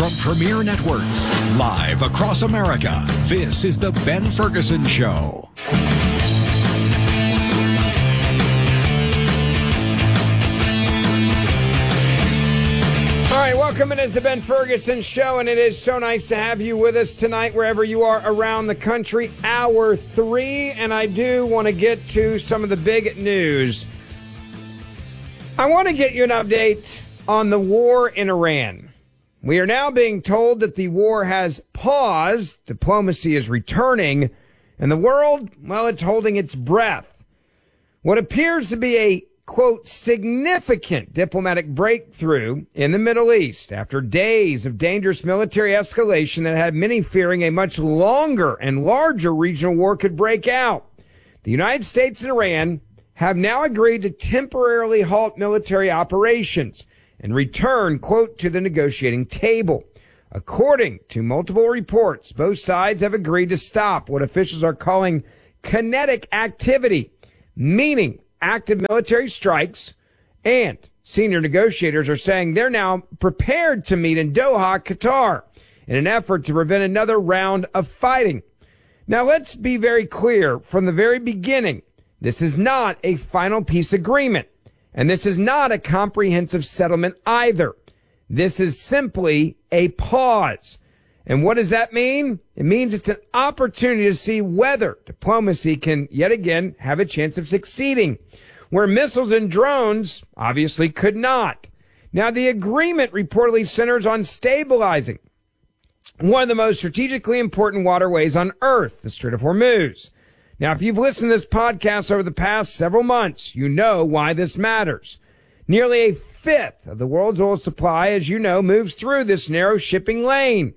From Premier Networks, live across America, this is The Ben Ferguson Show. All right, welcome. It is The Ben Ferguson Show, and it is so nice to have you with us tonight, wherever you are around the country. Hour 3, and I do want to get to some of the big news. I want to get you an update on the war in Iran. We are now being told that the war has paused, diplomacy is returning, and the world, well, it's holding its breath. What appears to be a, quote, significant diplomatic breakthrough in the Middle East after days of dangerous military escalation that had many fearing a much longer and larger regional war could break out. The United States and Iran have now agreed to temporarily halt military operations and return, quote, to the negotiating table. According to multiple reports, both sides have agreed to stop what officials are calling kinetic activity, meaning active military strikes, and senior negotiators are saying they're now prepared to meet in Doha, Qatar, in an effort to prevent another round of fighting. Now, let's be very clear from the very beginning. This is not a final peace agreement. And this is not a comprehensive settlement either. This is simply a pause. And what does that mean? It means it's an opportunity to see whether diplomacy can yet again have a chance of succeeding, where missiles and drones obviously could not. Now, the agreement reportedly centers on stabilizing one of the most strategically important waterways on Earth, the Strait of Hormuz. Now, if you've listened to this podcast over the past several months, you know why this matters. Nearly a fifth of the world's oil supply, as you know, moves through this narrow shipping lane.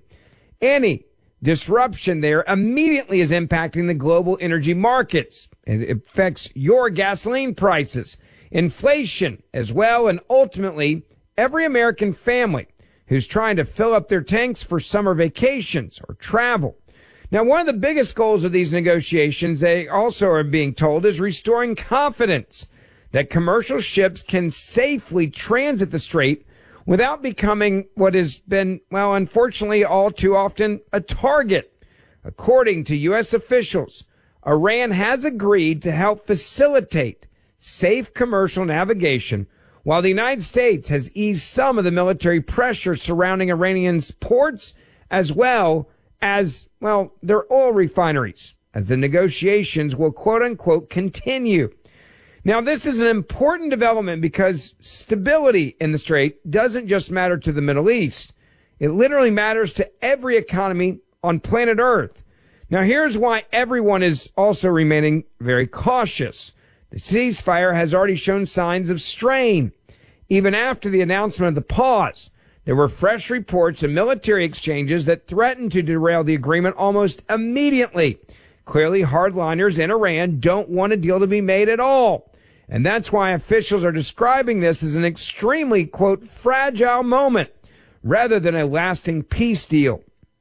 Any disruption there immediately is impacting the global energy markets. It affects your gasoline prices, inflation as well, and ultimately every American family who's trying to fill up their tanks for summer vacations or travel. Now, one of the biggest goals of these negotiations, they also are being told, is restoring confidence that commercial ships can safely transit the strait without becoming what has been, well, unfortunately, all too often a target. According to U.S. officials, Iran has agreed to help facilitate safe commercial navigation, while the United States has eased some of the military pressure surrounding Iranians' ports as well as, well, their oil refineries, as the negotiations will, quote unquote, continue. Now, this is an important development because stability in the Strait doesn't just matter to the Middle East. It literally matters to every economy on planet Earth. Now, here's why everyone is also remaining very cautious. The ceasefire has already shown signs of strain. Even after the announcement of the pause, there were fresh reports of military exchanges that threatened to derail the agreement almost immediately. Clearly, hardliners in Iran don't want a deal to be made at all. And that's why officials are describing this as an extremely, quote, fragile moment rather than a lasting peace deal.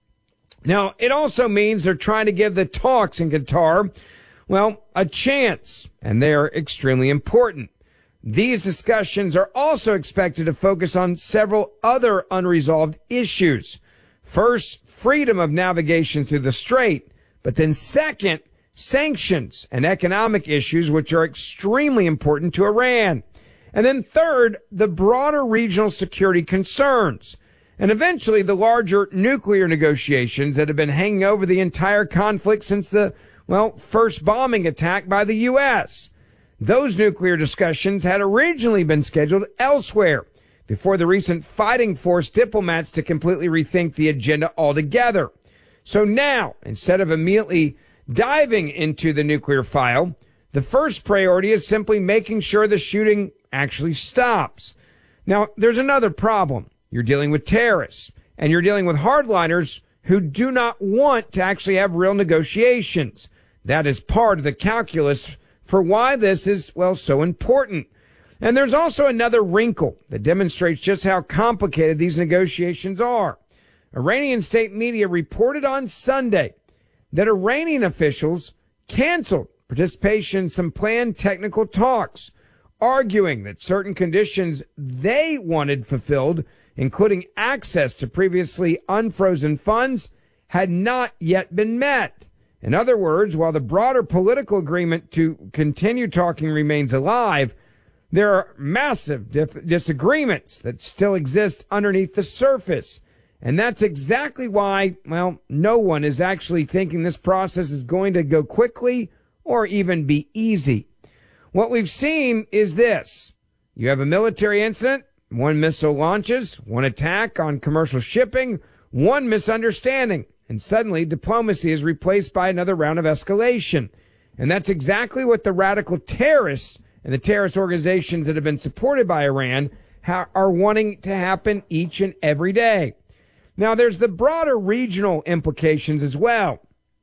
Now, it also means they're trying to give the talks in Qatar, well, a chance, and they're extremely important. These discussions are also expected to focus on several other unresolved issues. First, freedom of navigation through the strait, but then second, sanctions and economic issues, which are extremely important to Iran. And then third, the broader regional security concerns. And eventually the larger nuclear negotiations that have been hanging over the entire conflict since the, well, first bombing attack by the U.S. Those nuclear discussions had originally been scheduled elsewhere before the recent fighting forced diplomats to completely rethink the agenda altogether. So now, instead of immediately diving into the nuclear file, the first priority is simply making sure the shooting actually stops. Now, there's another problem. You're dealing with terrorists, and you're dealing with hardliners who do not want to actually have real negotiations. That is part of the calculus for why this is, well, so important. And there's also another wrinkle that demonstrates just how complicated these negotiations are. Iranian state media reported on Sunday that Iranian officials canceled participation in some planned technical talks, arguing that certain conditions they wanted fulfilled including access to previously unfrozen funds, had not yet been met. In other words, while the broader political agreement to continue talking remains alive, there are massive disagreements that still exist underneath the surface. And that's exactly why, well, no one is actually thinking this process is going to go quickly or even be easy. What we've seen is this. You have a military incident, one missile launches, one attack on commercial shipping, one misunderstanding, and suddenly diplomacy is replaced by another round of escalation. And that's exactly what the radical terrorists and the terrorist organizations that have been supported by Iran are wanting to happen each and every day. Now, there's the broader regional implications as well.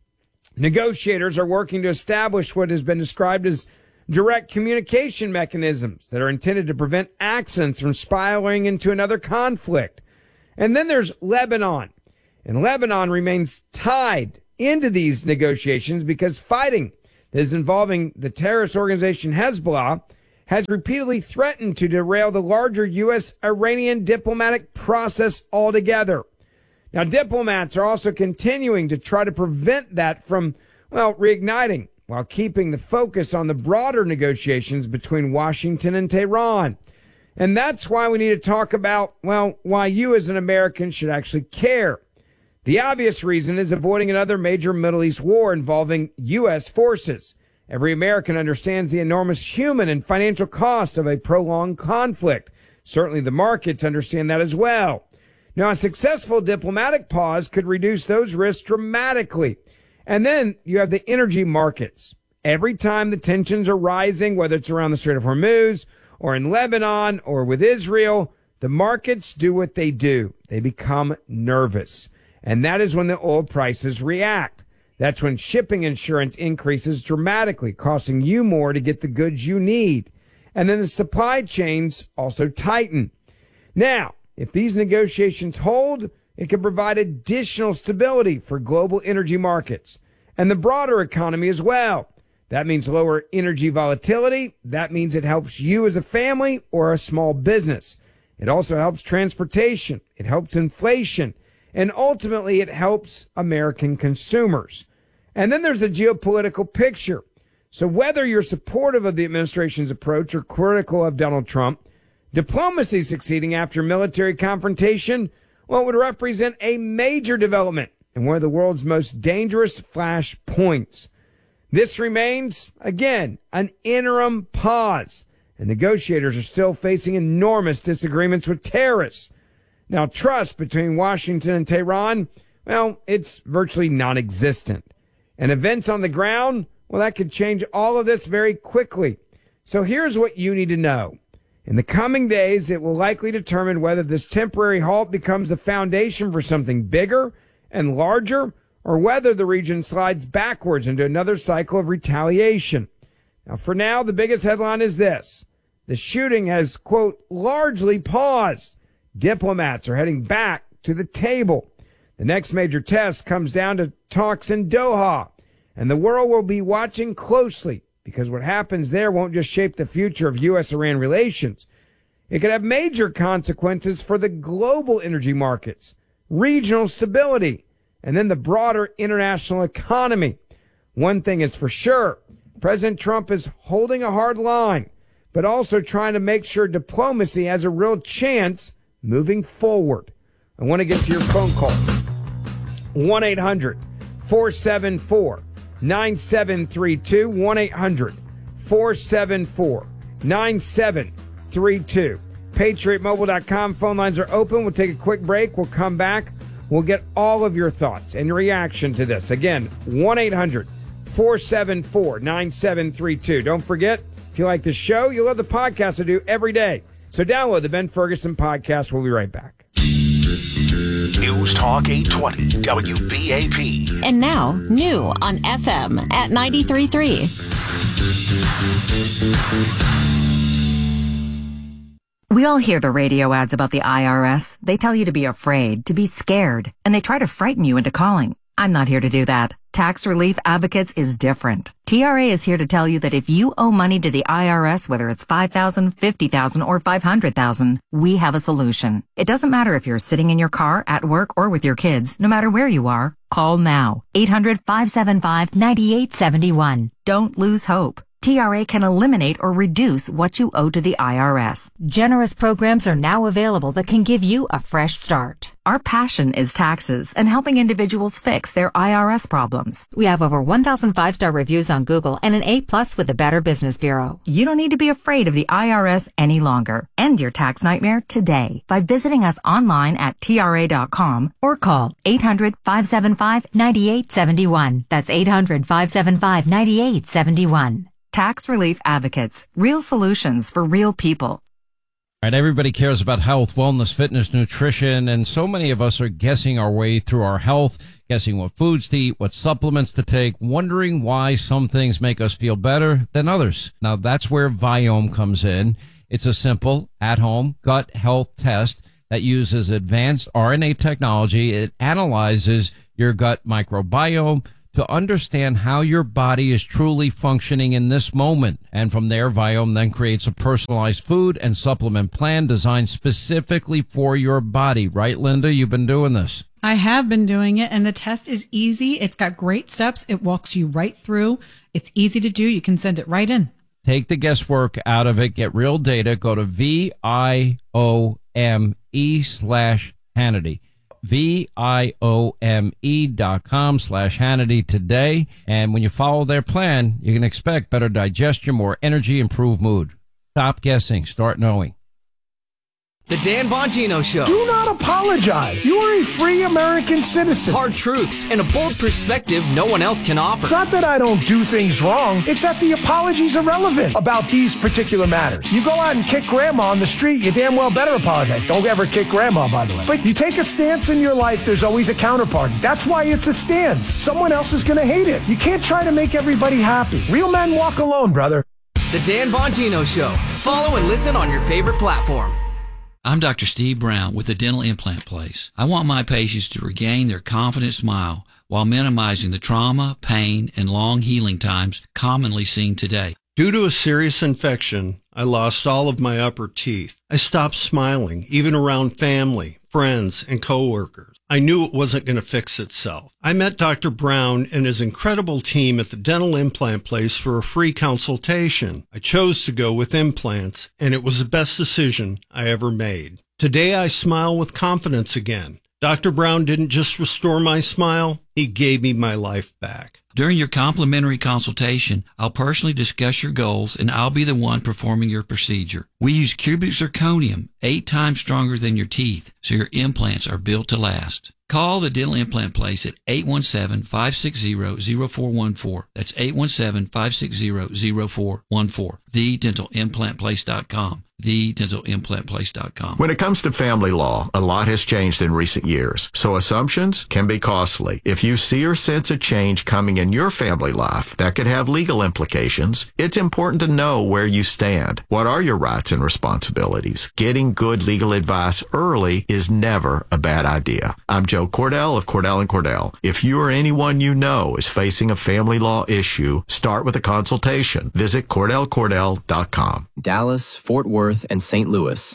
Negotiators are working to establish what has been described as direct communication mechanisms that are intended to prevent accidents from spiraling into another conflict. And then there's Lebanon. And Lebanon remains tied into these negotiations because fighting that is involving the terrorist organization Hezbollah has repeatedly threatened to derail the larger U.S.-Iranian diplomatic process altogether. Now, diplomats are also continuing to try to prevent that from, well, reigniting while keeping the focus on the broader negotiations between Washington and Tehran. And that's why we need to talk about, well, why you as an American should actually care. The obvious reason is avoiding another major Middle East war involving U.S. forces. Every American understands the enormous human and financial cost of a prolonged conflict. Certainly the markets understand that as well. Now, a successful diplomatic pause could reduce those risks dramatically. And then you have the energy markets. Every time the tensions are rising, whether it's around the Strait of Hormuz or in Lebanon or with Israel, the markets do what they do. They become nervous. And that is when the oil prices react. That's when shipping insurance increases dramatically, costing you more to get the goods you need. And then the supply chains also tighten. Now, if these negotiations hold, it can provide additional stability for global energy markets and the broader economy as well. That means lower energy volatility. That means it helps you as a family or a small business. It also helps transportation. It helps inflation. And ultimately, it helps American consumers. And then there's the geopolitical picture. So whether you're supportive of the administration's approach or critical of Donald Trump, diplomacy succeeding after military confrontation, well, it would represent a major development and one of the world's most dangerous flashpoints. This remains, again, an interim pause, and negotiators are still facing enormous disagreements with terrorists. Now, trust between Washington and Tehran, well, it's virtually non-existent. And events on the ground, well, that could change all of this very quickly. So here's what you need to know. In the coming days, it will likely determine whether this temporary halt becomes the foundation for something bigger and larger, or whether the region slides backwards into another cycle of retaliation. Now, for now, the biggest headline is this. The shooting has, quote, largely paused. Diplomats are heading back to the table. The next major test comes down to talks in Doha, and the world will be watching closely because what happens there won't just shape the future of U.S.-Iran relations. It could have major consequences for the global energy markets, regional stability, and then the broader international economy. One thing is for sure, President Trump is holding a hard line, but also trying to make sure diplomacy has a real chance moving forward. I want to get to your phone calls. 1-800-474-9732. 1-800-474-9732. PatriotMobile.com. Phone lines are open. We'll take a quick break. We'll come back. We'll get all of your thoughts and reaction to this. Again, 1-800-474-9732. Don't forget, if you like the show, you'll love the podcast I do every day. So download the Ben Ferguson podcast. We'll be right back. News Talk 820 WBAP. And now, new on FM at 93.3. We all hear the radio ads about the IRS. They tell you to be afraid, to be scared, and they try to frighten you into calling. I'm not here to do that. Tax Relief Advocates is different. TRA is here to tell you that if you owe money to the IRS, whether it's $5,000, $50,000, or $500,000, we have a solution. It doesn't matter if you're sitting in your car, at work, or with your kids. No matter where you are, call now. 800-575-9871. Don't lose hope. TRA can eliminate or reduce what you owe to the IRS. Generous programs are now available that can give you a fresh start. Our passion is taxes and helping individuals fix their IRS problems. We have over 1,000 5-star reviews on Google and an A+ with the Better Business Bureau. You don't need to be afraid of the IRS any longer. End your tax nightmare today by visiting us online at TRA.com or call 800-575-9871. That's 800-575-9871. Tax Relief Advocates. Real solutions for real people. All right, everybody cares about health, wellness, fitness, nutrition, and so many of us are guessing our way through our health, guessing what foods to eat, what supplements to take, wondering why some things make us feel better than others. Now, that's where Viome comes in. It's a simple, at-home gut health test that uses advanced RNA technology. It analyzes your gut microbiome to understand how your body is truly functioning in this moment. And from there, Viome then creates a personalized food and supplement plan designed specifically for your body. Right, Linda? You've been doing this. I have been doing it, and the test is easy. It's got great steps. It walks you right through. It's easy to do. You can send it right in. Take the guesswork out of it. Get real data. Go to VIOME/Hannity. VIOME.com/Hannity today. And when you follow their plan, you can expect better digestion, more energy, improved mood. Stop guessing. Start knowing. The Dan Bongino Show. Do not apologize. You are a free American citizen. Hard truths and a bold perspective no one else can offer. It's not that I don't do things wrong. It's that the apologies are irrelevant about these particular matters. You go out and kick grandma on the street, you damn well better apologize. Don't ever kick grandma, by the way. But you take a stance in your life, there's always a counterparty. That's why it's a stance. Someone else is going to hate it. You can't try to make everybody happy. Real men walk alone, brother. The Dan Bongino Show. Follow and listen on your favorite platform. I'm Dr. Steve Brown with the Dental Implant Place. I want my patients to regain their confident smile while minimizing the trauma, pain, and long healing times commonly seen today. Due to a serious infection, I lost all of my upper teeth. I stopped smiling, even around family, friends, and coworkers. I knew it wasn't going to fix itself. I met Dr. Brown and his incredible team at the Dental Implant Place for a free consultation. I chose to go with implants, and it was the best decision I ever made. Today, I smile with confidence again. Dr. Brown didn't just restore my smile, he gave me my life back. During your complimentary consultation, I'll personally discuss your goals, and I'll be the one performing your procedure. We use cubic zirconium, 8 times stronger than your teeth, so your implants are built to last. Call the Dental Implant Place at 817-560-0414. That's 817-560-0414. TheDentalImplantPlace.com. TheDentalImplantPlace.com. When it comes to family law, a lot has changed in recent years, so assumptions can be costly. If you see or sense a change coming in your family life that could have legal implications, it's important to know where you stand. What are your rights and responsibilities? Getting good legal advice early is never a bad idea. I'm Joe Cordell of Cordell & Cordell. If you or anyone you know is facing a family law issue, start with a consultation. Visit CordellCordell.com. Dallas, Fort Worth, and St. Louis.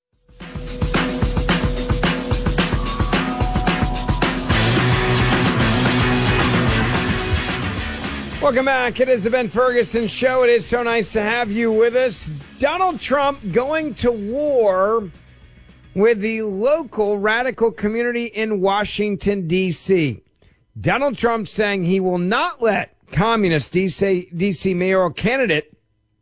Welcome back. It is the Ben Ferguson Show. It is so nice to have you with us. Donald Trump going to war with the local radical community in Washington, D.C. Donald Trump saying he will not let communist D.C. mayoral candidate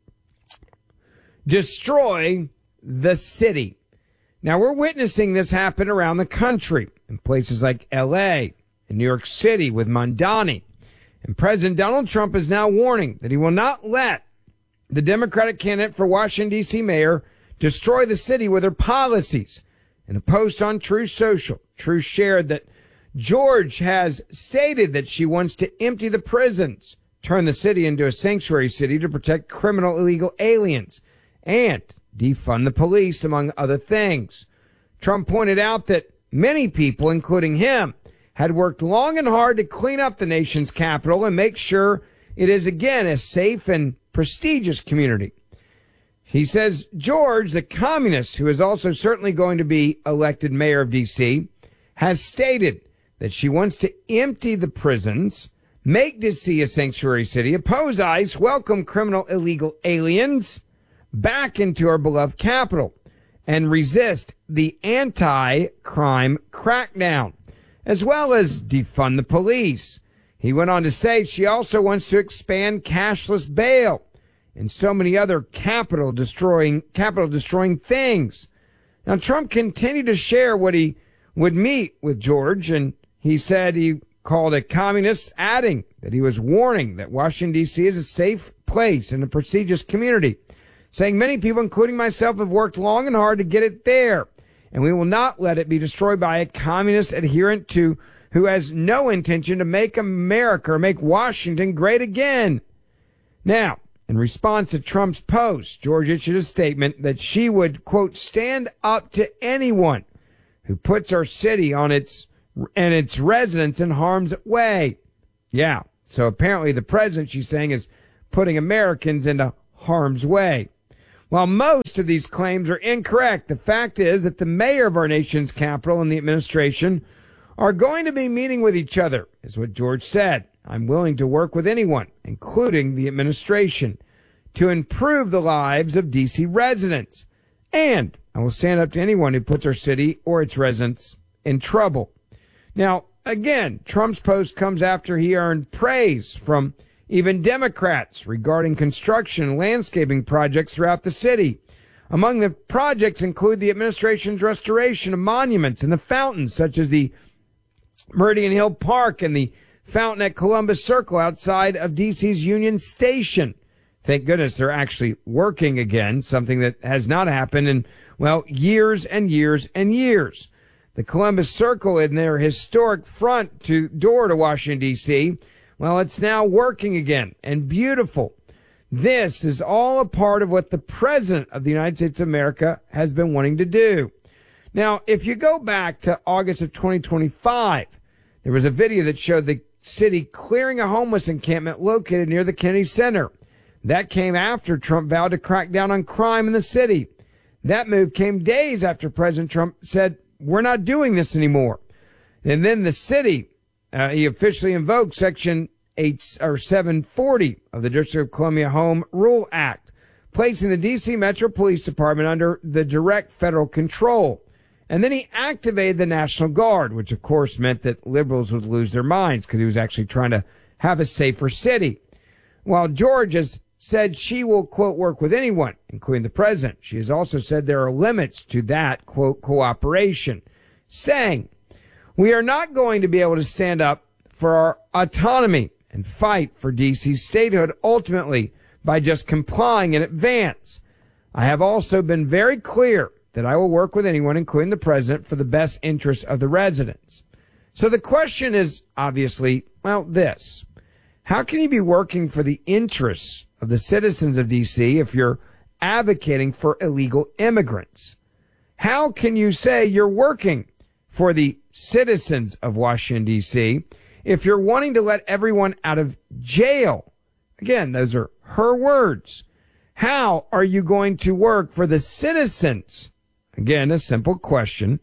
destroy the city. Now, we're witnessing this happen around the country in places like L.A. and New York City with Mondani. And President Donald Trump is now warning that he will not let the Democratic candidate for Washington, D.C. mayor destroy the city with her policies. In a post on Truth Social, Truth shared that George has stated that she wants to empty the prisons, turn the city into a sanctuary city to protect criminal illegal aliens, and defund the police, among other things. Trump pointed out that many people, including him, had worked long and hard to clean up the nation's capital and make sure it is again a safe and prestigious community. He says George, the communist, who is also certainly going to be elected mayor of D.C., has stated that she wants to empty the prisons, make D.C. a sanctuary city, oppose ICE, welcome criminal illegal aliens back into our beloved capital, and resist the anti-crime crackdown, as well as defund the police. He went on to say she also wants to expand cashless bail and so many other capital destroying things. Now, Trump continued to share what he would meet with George, and he said he called a communist, adding that he was warning that Washington, D.C. is a safe place and a prestigious community, saying many people, including myself, have worked long and hard to get it there, and we will not let it be destroyed by a communist adherent to who has no intention to make America or make Washington great again. Now, in response to Trump's post, George issued a statement that she would, quote, stand up to anyone who puts our city and its residents in harm's way. Yeah, so apparently the president, she's saying, is putting Americans into harm's way. While most of these claims are incorrect, the fact is that the mayor of our nation's capital and the administration are going to be meeting with each other, is what George said. I'm willing to work with anyone, including the administration, to improve the lives of D.C. residents. And I will stand up to anyone who puts our city or its residents in trouble. Now, again, Trump's post comes after he earned praise from even Democrats regarding construction and landscaping projects throughout the city. Among the projects include the administration's restoration of monuments and the fountains, such as the Meridian Hill Park and the fountain at Columbus Circle outside of D.C.'s Union Station. Thank goodness they're actually working again, something that has not happened in, well, years and years and years. The Columbus Circle in their historic front door to Washington, D.C., well, it's now working again and beautiful. This is all a part of what the President of the United States of America has been wanting to do. Now, if you go back to August of 2025, there was a video that showed the city clearing a homeless encampment located near the Kennedy Center. That came after Trump vowed to crack down on crime in the city. That move came days after President Trump said, we're not doing this anymore. And then the city, he officially invoked Section 740 of the District of Columbia Home Rule Act, placing the D.C. Metro Police Department under the direct federal control. And then he activated the National Guard, which of course meant that liberals would lose their minds because he was actually trying to have a safer city. While George has said she will, quote, work with anyone, including the president, she has also said there are limits to that, quote, cooperation, saying, we are not going to be able to stand up for our autonomy and fight for D.C.'s statehood ultimately by just complying in advance. I have also been very clear that I will work with anyone, including the president, for the best interest of the residents. So the question is obviously, well, this. How can you be working for the interests of the citizens of D.C. if you're advocating for illegal immigrants? How can you say you're working for the citizens of Washington, D.C. if you're wanting to let everyone out of jail? Again, those are her words. How are you going to work for the citizens? Again, a simple question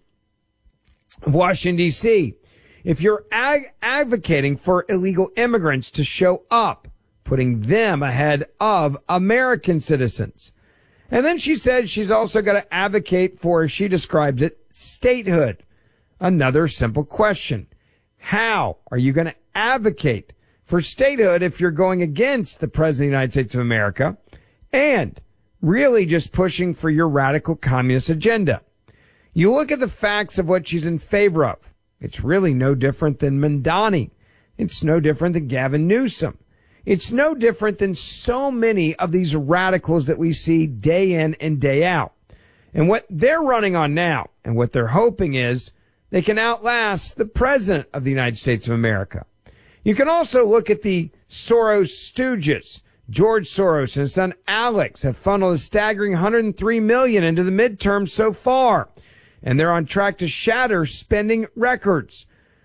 of Washington, D.C. if you're advocating for illegal immigrants to show up, putting them ahead of American citizens. And then she said she's also got to advocate for, as she describes it, statehood. Another simple question. How are you going to advocate for statehood if you're going against the President of the United States of America and really just pushing for your radical communist agenda? You look at the facts of what she's in favor of. It's really no different than Mamdani. It's no different than Gavin Newsom. It's no different than so many of these radicals that we see day in and day out. And what they're running on now and what they're hoping is they can outlast the President of the United States of America. You can also look at the Soros stooges. George Soros and his son Alex have funneled a staggering $103 million into the midterms so far, and they're on track to shatter spending records.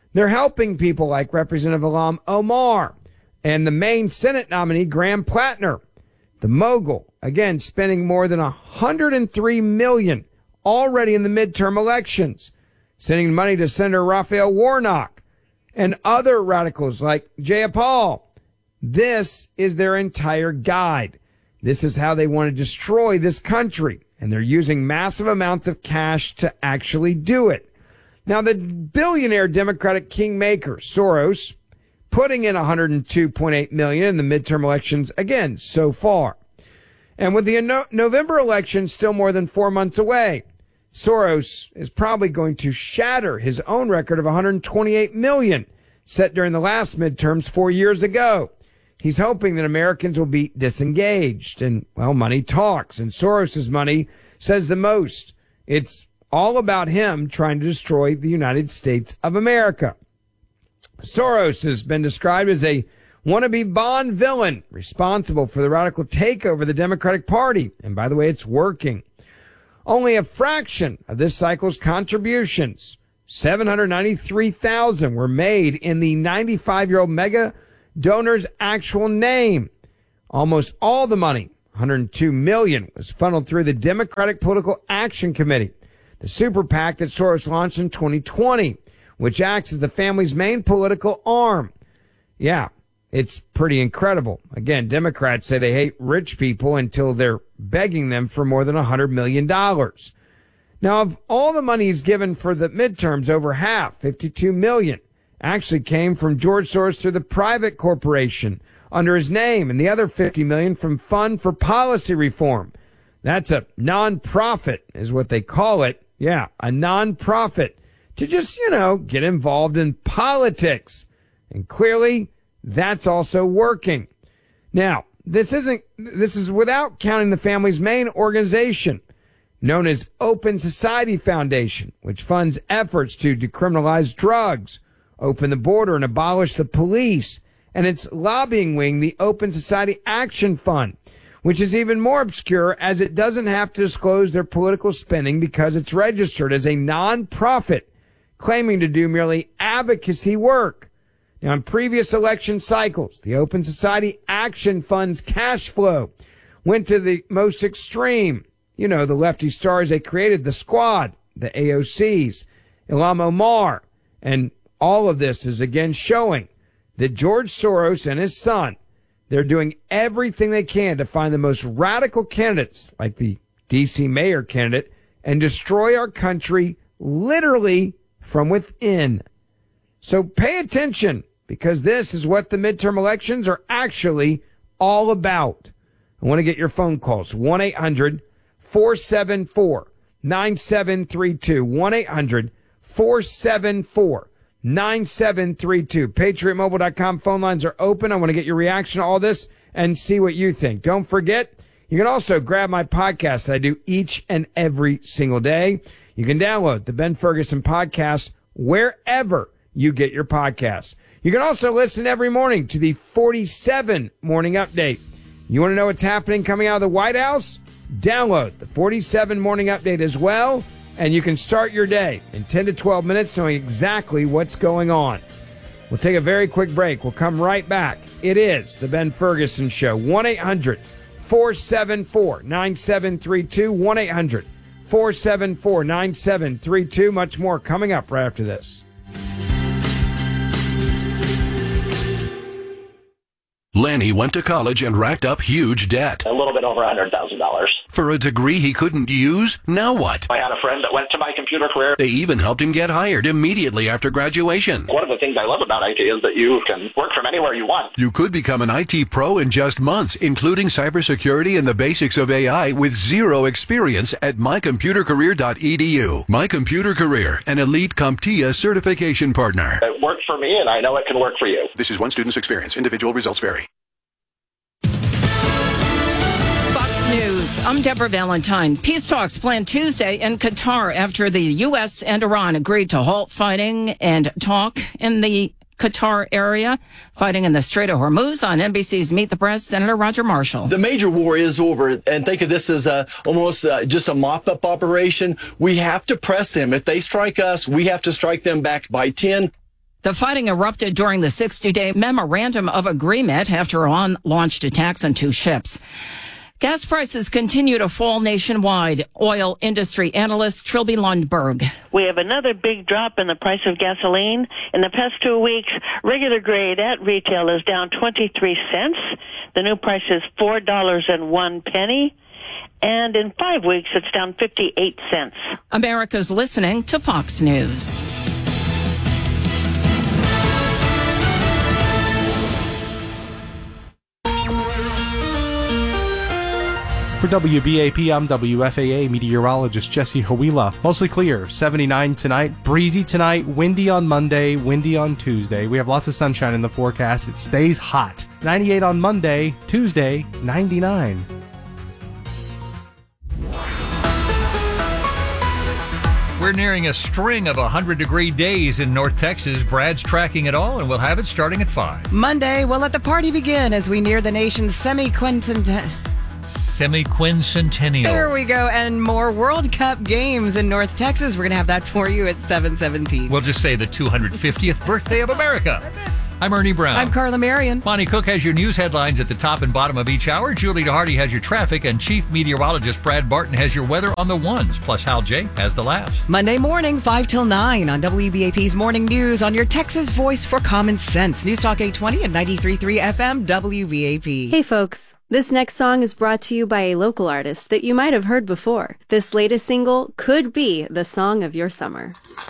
They're helping people like Representative Ilhan Omar and the Maine Senate nominee Graham Plattner. The mogul, again, spending more than $103 million already in the midterm elections, sending money to Senator Raphael Warnock and other radicals like Jayapal. This is their entire guide. This is how they want to destroy this country, and they're using massive amounts of cash to actually do it. Now, the billionaire Democratic kingmaker Soros putting in $102.8 million in the midterm elections again so far. And with the November election still more than 4 months away, Soros is probably going to shatter his own record of $128 million set during the last midterms 4 years ago. He's hoping that Americans will be disengaged, and, well, money talks, and Soros's money says the most. It's all about him trying to destroy the United States of America. Soros has been described as a wannabe Bond villain responsible for the radical takeover of the Democratic Party. And by the way, it's working. Only a fraction of this cycle's contributions, 793,000, were made in the 95-year-old mega donor's actual name. Almost all the money, $102 million, was funneled through the Democratic Political Action Committee, the super PAC that Soros launched in 2020, which acts as the family's main political arm. Yeah, it's pretty incredible. Again, Democrats say they hate rich people until they're begging them for more than $100 million. Now, of all the money he's given for the midterms, over half, $52 million, actually came from George Soros through the private corporation under his name, and the other $50 million from Fund for Policy Reform. That's a nonprofit, is what they call it. Yeah, a nonprofit to just, get involved in politics. And clearly, that's also working. Now, this is without counting the family's main organization, known as Open Society Foundation, which funds efforts to decriminalize drugs, open the border, and abolish the police, and its lobbying wing, the Open Society Action Fund, which is even more obscure as it doesn't have to disclose their political spending because it's registered as a non-profit, claiming to do merely advocacy work. Now, in previous election cycles, the Open Society Action Fund's cash flow went to the most extreme. The lefty stars they created, the Squad, the AOCs, Ilhan Omar, and all of this is again showing that George Soros and his son, they're doing everything they can to find the most radical candidates, like the D.C. mayor candidate, and destroy our country literally from within. So pay attention, because this is what the midterm elections are actually all about. I want to get your phone calls. 1-800-474-9732. 1-800-474-9732. PatriotMobile.com phone lines are open. I want to get your reaction to all this and see what you think. Don't forget, you can also grab my podcast that I do each and every single day. You can download the Ben Ferguson podcast wherever you get your podcasts. You can also listen every morning to the 47 Morning Update. You want to know what's happening coming out of the White House? Download the 47 Morning Update as well, and you can start your day in 10 to 12 minutes knowing exactly what's going on. We'll take a very quick break. We'll come right back. It is the Ben Ferguson Show. 1-800-474-9732. 1-800-474-9732. Much more coming up right after this. Lanny went to college and racked up huge debt. A little bit over $100,000. For a degree he couldn't use? Now what? I had a friend that went to My Computer Career. They even helped him get hired immediately after graduation. One of the things I love about IT is that you can work from anywhere you want. You could become an IT pro in just months, including cybersecurity and the basics of AI with zero experience at mycomputercareer.edu. My Computer Career, an elite CompTIA certification partner. It worked for me, and I know it can work for you. This is one student's experience. Individual results vary. News. I'm Deborah Valentine. Peace talks planned Tuesday in Qatar after the U.S. and Iran agreed to halt fighting and talk in the Qatar area. Fighting in the Strait of Hormuz. On NBC's Meet the Press, Senator Roger Marshall. The major war is over, and think of this as almost just a mop-up operation. We have to press them. If they strike us, we have to strike them back by 10. The fighting erupted during the 60-day memorandum of agreement after Iran launched attacks on 2 ships. Gas prices continue to fall nationwide. Oil industry analyst Trilby Lundberg. We have another big drop in the price of gasoline. In the past 2 weeks, regular grade at retail is down 23 cents. The new price is $4.01. And in 5 weeks, it's down 58 cents. America's listening to Fox News. For WBAP, I'm WFAA meteorologist Jesse Hawila. Mostly clear, 79 tonight, breezy tonight, windy on Monday, windy on Tuesday. We have lots of sunshine in the forecast. It stays hot. 98 on Monday, Tuesday, 99. We're nearing a string of 100-degree days in North Texas. Brad's tracking it all, and we'll have it starting at 5. Monday, we'll let the party begin as we near the nation's semi-quincentennial. There we go. And more World Cup games in North Texas. We're going to have that for you at 7:17. We'll just say the 250th birthday of America. That's it. I'm Ernie Brown. I'm Carla Marion. Monty Cook has your news headlines at the top and bottom of each hour. Julie DeHardy has your traffic, and Chief Meteorologist Brad Barton has your weather on the ones. Plus, Hal J has the laughs. Monday morning, 5 till 9 on WBAP's Morning News on your Texas voice for common sense. News Talk 820 and 93.3 FM WBAP. Hey, folks. This next song is brought to you by a local artist that you might have heard before. This latest single could be the song of your summer.